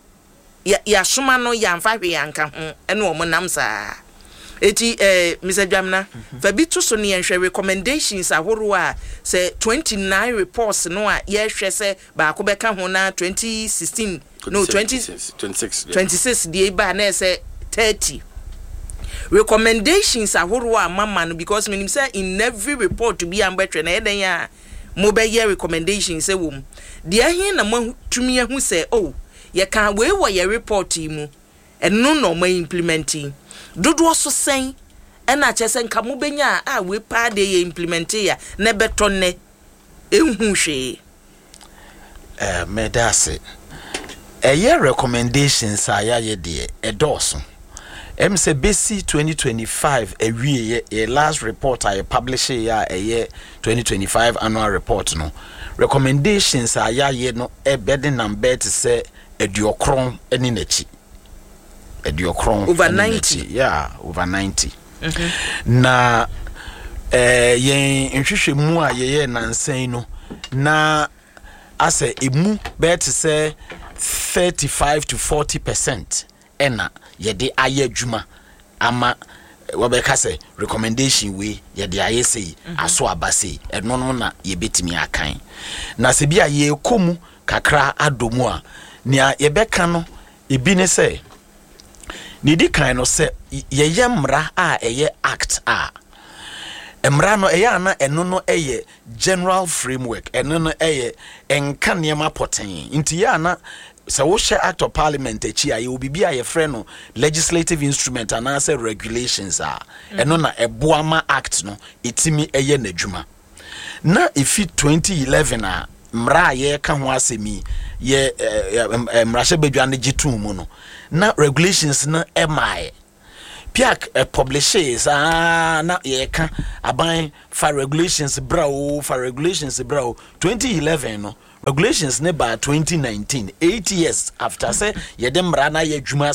Speaker 2: ya ya soma no ya mfa hwe yanka ho ene o mo nam saa eti eh Mister Dwamna fa bi to so ne yenhwe recommendations ahoro a se twenty-nine reports no a ye hwe se ba ko beka ho na twenty sixteen no twenty
Speaker 3: twenty-six
Speaker 2: twenty-six die ba na se thirty recommendations ahoro a mama no because menim say in every report to be ambetwe na eden ya mo be ye recommendations e wom de ahin na mo tumi ahu say oh ye kan we wo ye report mu eno no mo implementing dodo so sen ena chesen ka mo benya a we pa de ye implement ya na beto ne ehu hwe
Speaker 1: eh medase eye recommendations aya ye de edoso em se besi twenty twenty-five ewie ye last report I publish ya eye twenty twenty-five annual report no recommendations aya ye no e bede number to say eduokron eni nachi eduokron
Speaker 2: over ninety
Speaker 1: yeah over ninety
Speaker 2: mm-hmm.
Speaker 1: na eh yen nhwehwe mu a ye ye nansan no na ase emu bet say thirty-five to forty percent ena yede aye adwuma ama wabeka say recommendation we yede aye sei aso abase eno no na ye betimi akan na se bia ye komu kakra adomu a nia ye beka no ebi ne say nidi kan no say ye yemra a eye act a emra no eye ana eno no eye general framework eno no eye enka niema poten nti ya na so wo share act of parliament echi aye obibi aye frɛ no legislative instrument and answer regulations a eno na eboama act no etimi eye nadwuma na ifi twenty eleven a mra ye ka ho asemi ye mra hye badwa ne gitum mu no na regulations na emae P I A C uh, publishes ah na ye ka aban for regulations bra for regulations bra twenty eleven no regulations ne ba twenty nineteen eight years after say ye dem mra na ye dwuma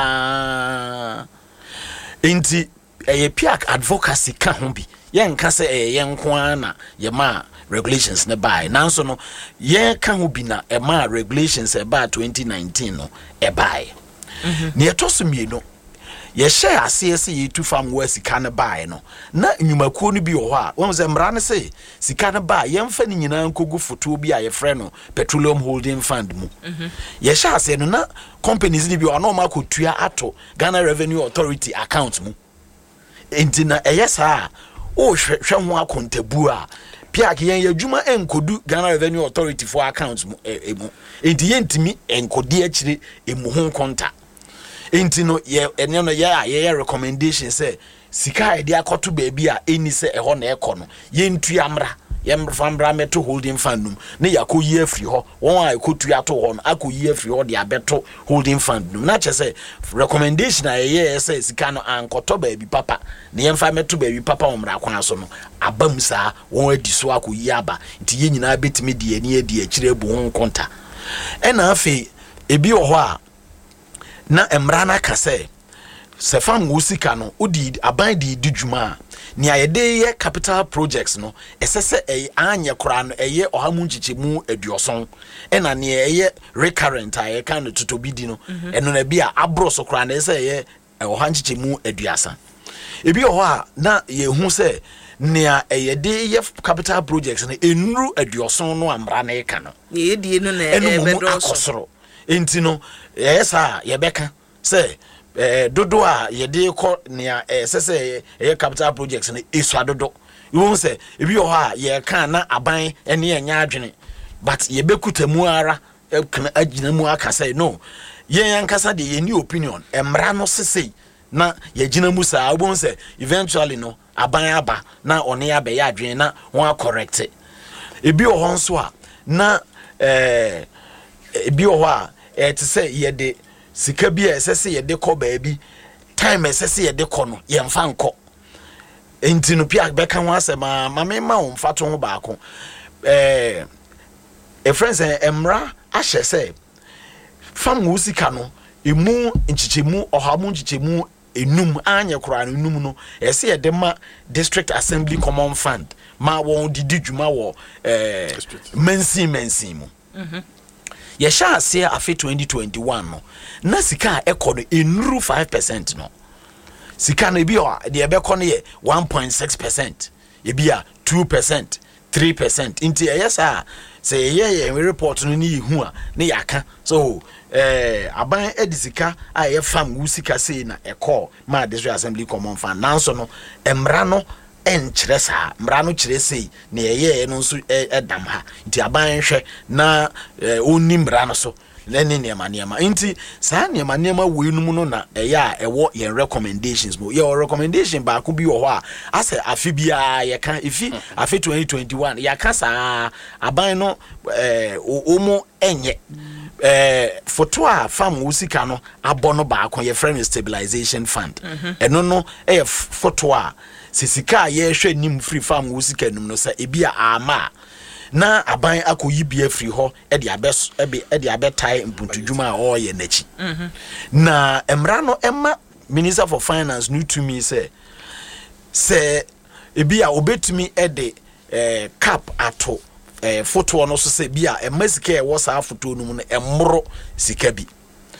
Speaker 1: sa enti eh P I A C advocacy ka ho bi ye nka say eh ye nko ana ye ma regulations ne ba nanso no ye ka ho bi na e ma regulations e ba twenty nineteen no e ba ne ye toso mi no ye share asese ye tu fam wa sika ne bae no na nyumakuo no bi wo ha won se mra ne se sika ne bae ye mfa ni nyina nkogu foto bi a ye frɛ no petroleum holding fund mu mm-hmm. ye share ase no na companies ni bi o no ma kotua ato Ghana Revenue Authority account mu enti na eyesa o hwehwe ho akontabu a P I A C yen yadwuma enkodu Ghana Revenue Authority for account mu emu enti ye ntimi enkodi akire emu ho konta enti no ye ene no ye ye recommendation say sika e dia akoto baabi a eni se eho na ekọ no ye ntu amra ye mfambra meto holding fund num ne yakoyi afri ho won a ekotu ato ho no akoyi afri ho de abeto holding fund num na che say recommendation a ye say sika no ankoto baabi papa ne ye mfa meto baabi papa omra kwan so no abam saa won adi so akoyi aba nti ye nyina betimi de ani adi akire bu hon konta ena afi ebi wo ho a na emra na ka say se fam wo sika no odi aban di di dwuma ni ayede ye capital projects no esese e anye kora no eye ohamu nchichemu aduoson ena ne eye recurrent aye kan totobi di no eno na bia abro so kora na ese eye oha nchichemu aduasa ebi oho a na ye hu se nea eyede ye capital projects no enuru aduoson no amra na eka no
Speaker 2: ye die no na e
Speaker 1: bedo enti no yesa ye beka se eh dodo a yede ko nea esese ye capital projects no esu adodo you won say ebi oho a ye kan na aban ene enya adwene but ye bekutamu ara kan agina mu aka say no ye yankasa de ye ni opinion emra no sesei na ye gina mu sa won say eventually no aban aba na one ya be ya adwene na won correct ebi oho nso a na eh ebi oho a eh te say ye de sika bi esese ye de ko baabi time esese ye de ko no ye mfa nko enti no pia beka ho asema mame ma wo mfa to ho baako eh e friends emra ahye say fam wo sika no emu nchichemu ohamu nchichemu enum anye kora no enum no ese ye de ma district assembly common fund ma won didi dwuma wo eh mensi mensi mu mhm ye sha ase afi twenty twenty-one no na sika ekọ no enuru five percent no sika no bi o de ebekọ no ye one point six percent ye bia two percent three percent inti yesa say ye ye report no ni hu a ne yaka so eh aban edisika a ye fam wu sika sei na ekọ ma district assembly common fund nanso no emra no enkyere sa mra no kyere sei na ye no nso edam ha nti aban hwe na onni mra no so na ne ne maniema nti sa ne maniema wo enum no na eye a ewo ye recommendations mo ye recommendation ba ko bi wo ho a ase afi bia ye kan ifi afi twenty twenty-one ya ka sa aban no eh omo enye eh foto a fam wo sika no abono ba ko ye friend stabilization fund eno no eh foto a sisika ye hwe nim free farm wo sika num no sa ebia ama na aban akoyi bia free ho e de abes e de abetai mpuntudwuma a o ye nachi mhm na emra no emma minister for finance new to me say say ebia obetumi e de eh cap ato eh photo no so say bia emma sika e wo sa photo num no emro sika bi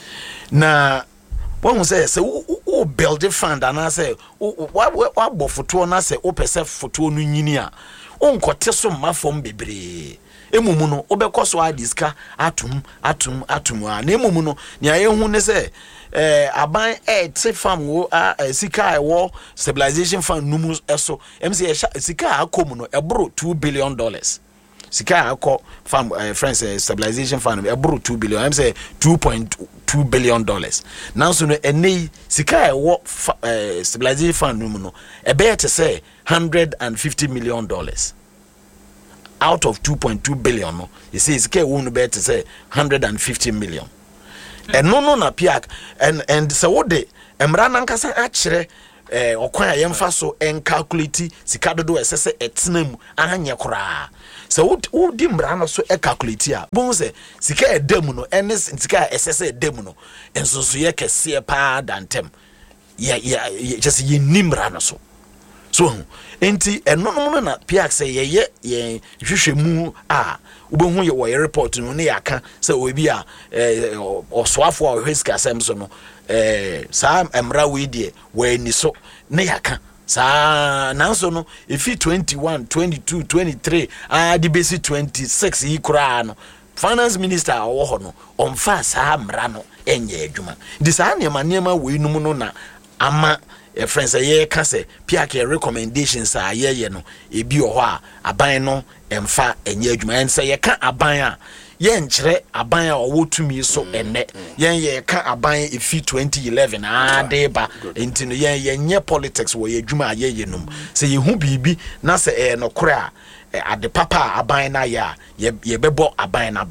Speaker 1: na when say say o build fund and I say wa wa bo photo na say o pese photo no nyini a o nkote so mafom bebre emumu no obekoso adiska atum atum atum a na emumu no nia ye hu ne say eh aban e te fam wo sika e wo stabilization fund numu eso em say sika akom no ebro two billion dollars sika akọ fam uh, friends uh, stabilization fund ebro two billion I'm say two point two billion dollars now so no ene sika e wo uh, stabilization fund no no e be to say one hundred fifty million dollars out of two point two billion no you see sika e wo no be to say one hundred fifty million mm. and no no na piak and and so what de emra nankasa a kire eh okwan a yemfa so en calculate sika dodo esese etenam anye kora so wo di mra no so e calculate a bon se sika edam no en sika esese edam no enso so ye kese pa dantem ya ya just ye nimra no so so enti eno no na piak se ye ye ye hwehwemu a ubehu ye wo report no ne yaka se obi a eh osoafo a hweska sem so no eh sa emra we die we ni so ne yaka sa nanso no efi twenty-one twenty-two twenty-three ah di besi twenty-six yi kura no finance minister wo ho no onfa sa mra no enye adwuma di sa ne ma ne ma we num no na ama e friends ye ka se piake recommendations a ye ye no ebi o ho a aban no emfa enye adwuma en se ye ka aban a ye nkyere aban a owotumi so enne yen ye ka aban efi twenty eleven ah de ba enti no yen ye nye politics wo ye adwuma a ye ye num se ye hu bibi na se e no kora a ade papa aban na ya ye bebo aban na baso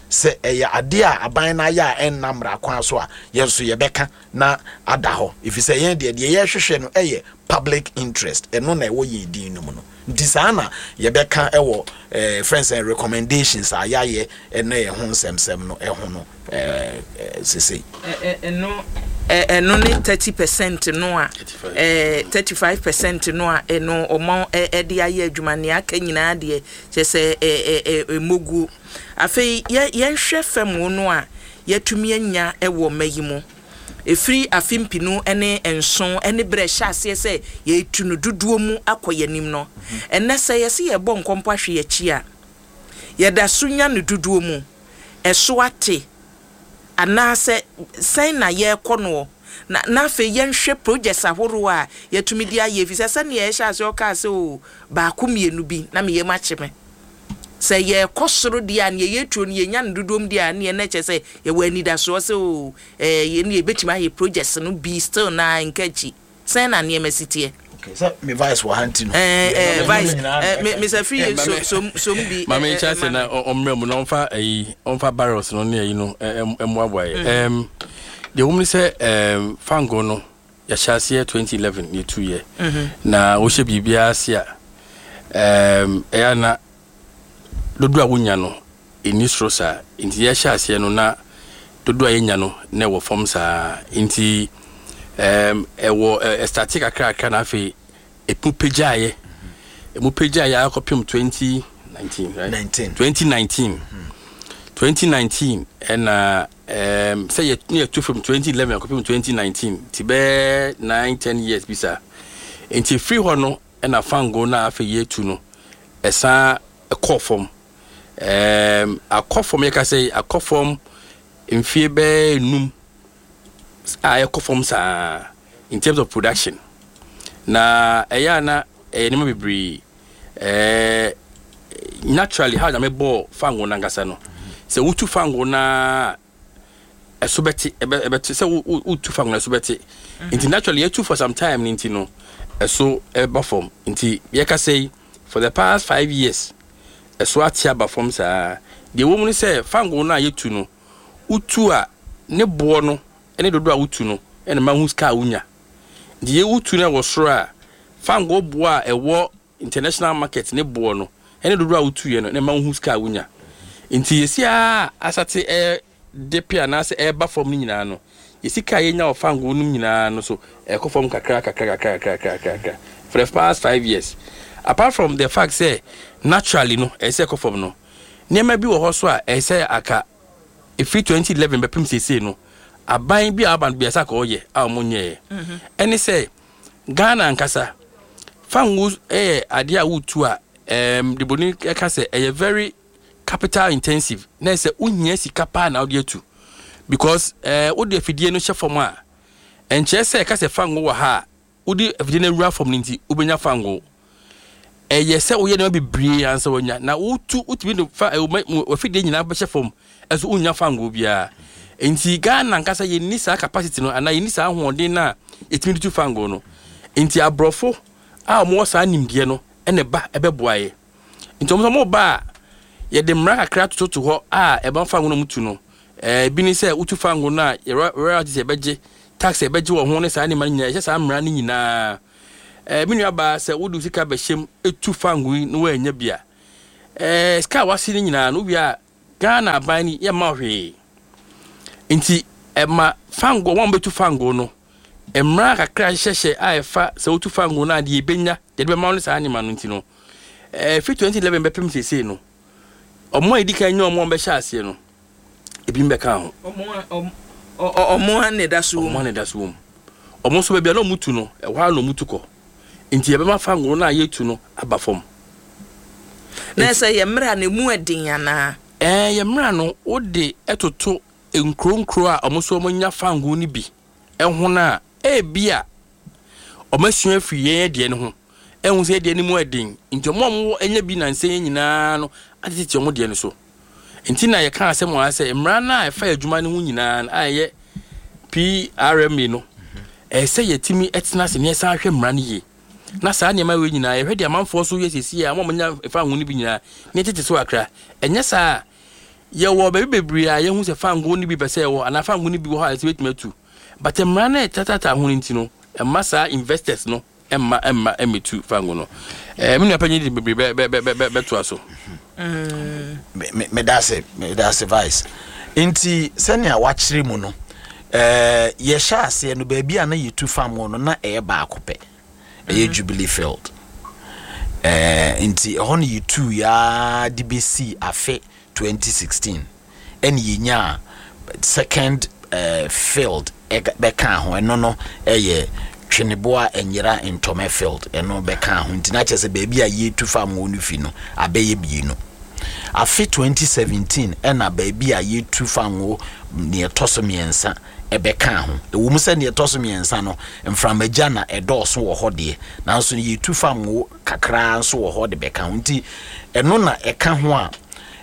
Speaker 1: sɛ ɛyɛ ade a aban na ya ɛnna mmara kwan so a yɛn so yɛbɛka na ada hɔ efisɛ yɛn deɛ deɛ yɛhwehwɛ no ɛyɛ public interest ɛno na ɛwɔ yɛn din no mu no nti saa na yɛbɛka ɛwɔ eh, friends and recommendations a yɛayɛ ɛno yɛ ho nsɛmsɛm no ɛho no eh, eh, sese
Speaker 2: ɛno ɛno ne thirty percent no a eh thirty-five percent no a ɛno ɔmo ɛde ayɛ adwuma ne aka nyinaa deɛ kyɛ sɛ eh mogu afei yɛnhwɛ fam no a yɛtumi anya ɛwɔ mayi mu efiri afimpinu ene enson ene bre hyase se ye tunu duduo mu akoyanim no enne se ye se ye bɔ nkompo ahwe ye chi a ye da sunya ne duduo mu eso ate ana se sen na ye kono na na fe ye nhwe projects ahoro a ye tumi dia ye fi se ne ye hyase o ka se o ba komienu bi na me ye macheme se ye kosoro dia ne ye tuo ne ye nya ndudom dia ne na che se ye wani da so se o eh ye ne betima ye projects no be still na nkachi sen na ne emesitie
Speaker 1: okay so me vice wa hunting
Speaker 2: eh eh vice eh Mister Free so so so bi
Speaker 3: mama cha se na omre mu no onfa eh onfa barrels no ne yi no emwaboaye em the woman say em fango no ya hyase twenty eleven ye two year na wo hye bibia ase a em e na dodo a wonya no eni strosa inti ya hyase no na dodo a yenya no na wo form sa inti em e wo static akra na afi epupejaye emupejaye akopim twenty nineteen right
Speaker 1: nineteen
Speaker 3: twenty nineteen twenty nineteen and uh um say you near two from twenty eleven akopim twenty nineteen tibe nine ten years bisa inti free ho no na fango na afi year two no esa a call form um a call form you can say a call form in fie be num a call form sa in terms of production na eya na enima bibri eh naturally how na me ball fango na ngasa no se utu fango na esobeti ebeti se utu fango na esobeti inti naturally you two for some time inti no eso eba form inti ye ka say for the past five years eso atia ba form sa the woman say fango na yetu no utu a ne bo no ene dodo a utu no ene ma hu ska unya the utu na wosoro a fango bo a ewo international market ne bo no ene dodo a utu ye no ene ma hu ska unya inti yesia asate e depia na se e ba form ni nyina no yesika ye nya ofango num nyina no so e ko form kakra kakra kakra kakra kakra for the past five years apart from the fact say naturally no e se ko form no nema bi wo ho so a e se aka e free twenty eleven be pim sese no aban bi aban bi asa ko ye a mo nye ene se Ghana nkasa fango eh ade a wutu a em de boni e ka se e very capital intensive na se unya sika pa na ode atu because eh ode afidie no hye form a enche se ka se fango wa ha ode afidie na rua form nti ubenya fango eh ye se uye na bibrie ansa wonya na utu utu bi fa afidie nyina ba hye form eso unya fango bia enti Ghana nkasa ye ni sa capacity no ana ye ni sa hoɔden na etimi tu fango no enti abrofo a mo sa nimdie no ene ba ebeboaye enti mo mo ba ye de mra kakra toto ho a eba fango no mutu no eh bi ni se utu fango na ye royalties ebeje tax ebeje wo ho ne sa ni man nyina ye sa mra ni nyina eh bi nua ba se wudu sika be hyem etu fango no wa nya bia eh ska wasi ni nyina no bia Ghana bani ye ma hwe enti ema fango won betu fango no emra kakra hyehye a efa se utu fango na de ebenya de be ma no sa ni ma no nti no eh fi twenty eleven be pem sese no omo edika nya omo be hya ase no ebi mbeka ho
Speaker 2: omo omo ne da so
Speaker 3: omo ne da so omo so be bia no mutu no e wa no mutu ko enti e be ma fango na yetu no aba fom
Speaker 2: na se ye mra na mu adin ana
Speaker 3: eh ye mra no ode etoto enkronkro a omo so omo nya fango ni bi ehwo na e bia omo sua afiye de ne ho ehun se de ne mu adin nti omo omo enya bi na nse nyina no atete omo de ne so nti na ye kan asem wa se mra na efa adwuma ne ho nyina a ye P R M no e se yetimi etena se ne sa hwe mra ne ye na sa ne ma we nyina ye hwe de amanfo so ye sesi a omo nya efa ho ni bi nyina ne tete so akra enya sa ye wo be bebre a ye hu se fango ni bi pese ye wo ana fango ni bi wo ha se betime tu but emra na tatata ho nti no emma sa investors no emma emma emetu fango no eh me napa nyi di bebre be be be be to aso
Speaker 1: mm me me da se me da se vice nti senia wa kire mu no eh ye sha ase no ba bia na yetu fango no na e ba akopɛ e Jubilee Field eh nti ho no yetu ya D B C afe twenty sixteen and yinya second uh, field beka ho eno no eye Twineboa Enyira Ntome Field eno beka ho ntina chese baby a yetu fam wonu fi no abeye bi no afi twenty seventeen ena baby a yetu fam wo ne toso miensa ebeka ho ewum se ne toso miensa no mframagia na edoso wo hode nanso yetu fam wo kakra nso wo hode beka ho nti eno na eka ho a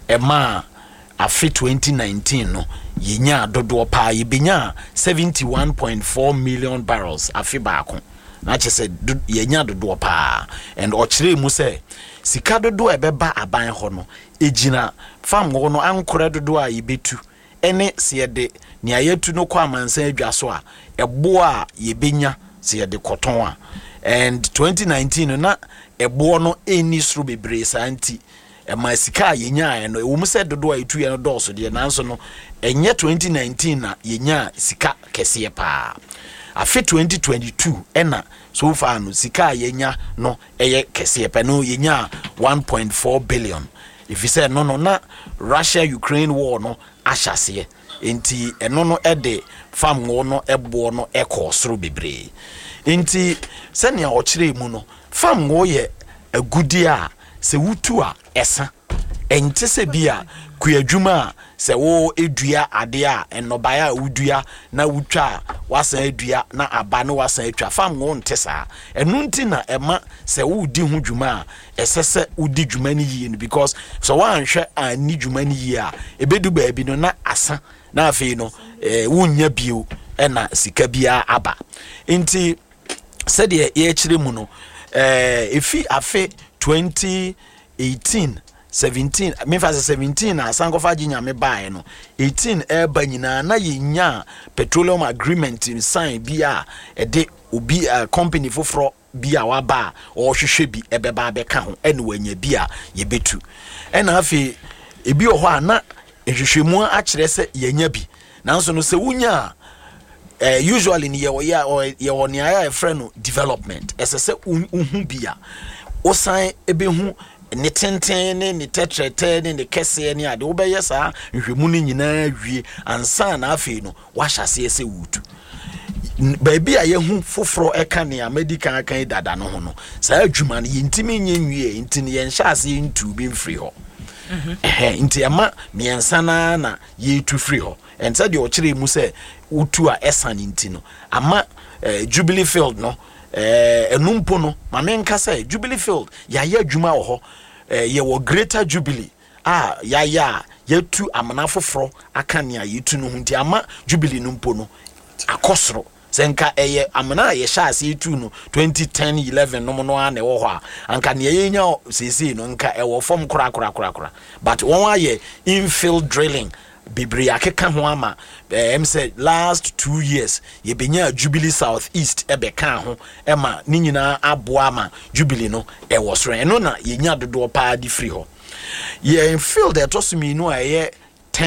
Speaker 1: ema afi twenty nineteen no yinya dodo pa yibenya seventy-one point four million barrels afi baako na chese yinya dodo pa and ochire mu se sika dodo ebeba aban ho no ejina fam wo no ankore dodo a yibetu ene se yede ne ayetu no kwa amansan adwa so a ebo a yebenya se yede koton a and twenty nineteen na ebo no eni sro bebre santi ema sika yenya no ewum se dodo a etu ye no doso de nanso no enye twenty nineteen na yenya sika kese pa afi twenty twenty-two ena so far no sika yenya no eye kese pa no yenya one point four billion if you say no no na Russia Ukraine war no ahyase enti eno no ede fam wo no ebo no ekọ soro bebre enti se ne o kire mu no fam wo ye agudi a se wutu a esa ente se bia kuadwuma se wo edua ade a enobaya a wudua na wutwa wasan edua na aba no wasan atwa fam wo ntesa enu nti na ema se wudi hu dwuma a esese wudi dwuma ni yi because so wanhwe ani dwuma ni yi a ebedu baabi no na asa na afi no eh wunya bio ena sika bia aba nti se de ye kire mu no eh efi afe twenty eighteen seventeen me fa seventeen na sankofa ginya me bae no eighteen eba nyina na yenya petroleum agreement in sign bia e de obi uh, company foforo bia wa ba o hwehwe bi ebeba beka ho ene wanya bia yebetu ena afi ebi o ho ana ehwehwemu a kire se yenya bi nanso no se wunya uh, usually ni ye wo ya ye wo ni aya e friend no development esese unhu bia osan ebehu ne tenten ne ne tetrete ne ne kese ne ade wo beye saa nhwemu ne nyina wie ansa na afi no wahase ese wutu baabi a yehu foforo eka ne medical kan dada no ho no saa adwuma ne yintimi nyenwie intini yen hyase ntu bi mfiri ho eh inti ama miensa na na yetu free ho ensa de o kire mu se wutu a esan inti no ama eh, Jubilee Field no eh enumpo no ma menka say Jubilee Field ya ya adwuma wo ho eh ye wo Greater Jubilee ah ya ya yetu amana foforo aka ne yetu no hunti ama Jubilee numpo no akosoro senka eye amana ye hyase yetu no twenty ten eleven no no ana wo ho a anka ne yenya sesi no nka e wo fom kura kura kura kura but won aye infill drilling bibri akeka ho ama em say last two years ye benya Jubilee South East ebeka ho ema ni nyina aboa ama Jubilee no e wo soro eno na ye nya dodo pa di free ho ye infill the tosumi no aye